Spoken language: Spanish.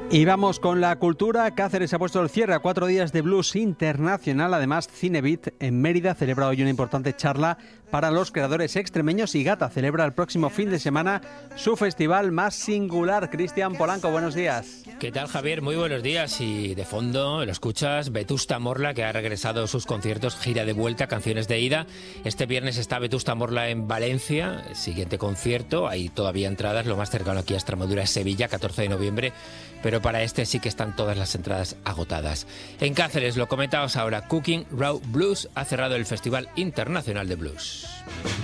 Y vamos con la cultura. Cáceres ha puesto el cierre a 4 días de blues internacional. Además, Cinebit en Mérida celebra hoy una importante charla para los creadores extremeños y Gata celebra el próximo fin de semana su festival más singular. Cristian Polanco, buenos días. ¿Qué tal, Javier? Muy buenos días. Y de fondo lo escuchas, Vetusta Morla, que ha regresado a sus conciertos, gira de vuelta, canciones de ida. Este viernes está Vetusta Morla en Valencia, el siguiente concierto. Hay todavía entradas, lo más cercano aquí a Extremadura es Sevilla, 14 de noviembre. Pero para este sí que están todas las entradas agotadas. En Cáceres, lo comentábamos ahora, Cooking Raw Blues ha cerrado el Festival Internacional de Blues.